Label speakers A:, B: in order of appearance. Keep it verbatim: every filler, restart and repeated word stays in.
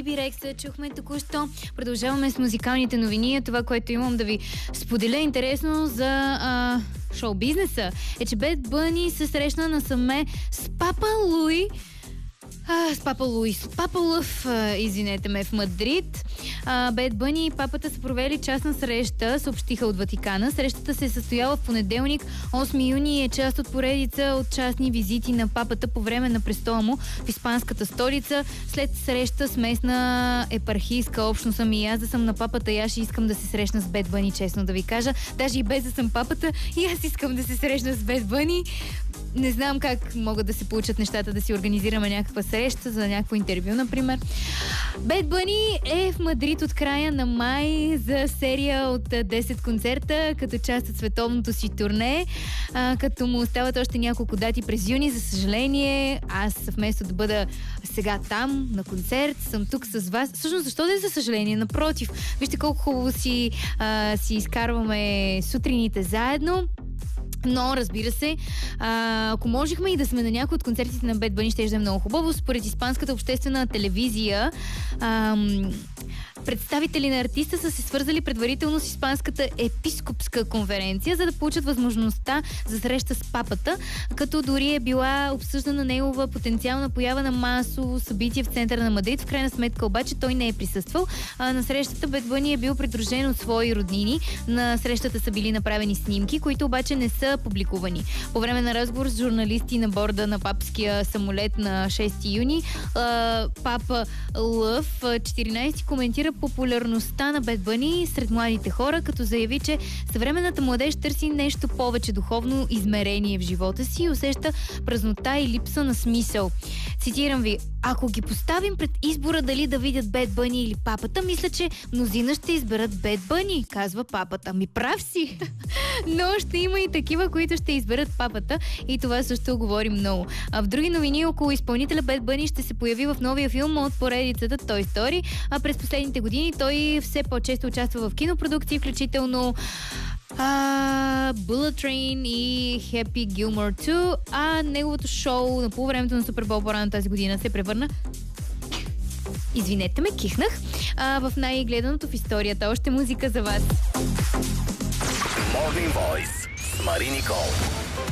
A: Биби Рекса чухме току-що. Продължаваме с музикалните новини. Това, което имам да ви споделя интересно за а, шоу-бизнеса, е, че Бед Бъни се срещна насаме с Папа Луи. А, с Папа Луис. Папа Лъв, а, извинете ме, в Мадрид. Бед Бъни и папата са провели частна среща, съобщиха от Ватикана. Срещата се е състояла в понеделник, осми юни, и е част от поредица от частни визити на папата по време на престола му в испанската столица. След среща с местна епархийска общност, ами аз да съм на папата и аз ще искам да се срещна с Бед Бъни, честно да ви кажа. Даже и без да съм папата, и аз искам да се срещна с Бед Бъни. Не знам как могат да се получат нещата, да си организираме някаква среща за някакво интервю, например. Бед Бъни е в Мадрид от края на май за серия от десет концерта, като част от световното си турне, а, като му остават още няколко дати през юни. За съжаление, аз вместо да бъда сега там на концерт, съм тук с вас. Всъщност, защо да е за съжаление? Напротив, вижте колко хубаво си, а, си изкарваме сутрините заедно. Но, разбира се, а, ако можехме и да сме на някои от концертите на Бед Бъни, ще е много хубаво. Според испанската обществена телевизия, ам, представители на артиста са се свързали предварително с Испанската епископска конференция, за да получат възможността за среща с папата, като дори е била обсъждана негова потенциална поява на масово събитие в центъра на Мадрид. В крайна сметка обаче той не е присъствал. А, на срещата Бед Бъни е бил придружен от свои роднини. На срещата са били направени снимки, които обаче не са публикувани. По време на разговор с журналисти на борда на папския самолет на шести юни, а, папа Лъв, четиринайсети, коментира популярността на Бед Бъни сред младите хора, като заяви, че съвременната младеж търси нещо повече духовно измерение в живота си и усеща празнота и липса на смисъл. Цитирам ви: ако ги поставим пред избора дали да видят Бед Бъни или папата, мисля, че мнозина ще изберат Бед Бъни, казва папата. Ми прав си! Но ще има и такива, които ще изберат папата, и това също говори много. А в други новини, около изпълнителя Бед Бъни ще се появи в новия филм от поредицата Toy Story. А през последните години той все по-често участва в кинопродукции, включително Uh, Bullet Train и Happy Gilmore two, а неговото шоу на полувремето на Супер Бол по-рано тази година се превърна, извинете ме, кихнах, uh, в най-гледаното в историята. Още музика за вас.
B: Morning Voice с Мари Никол.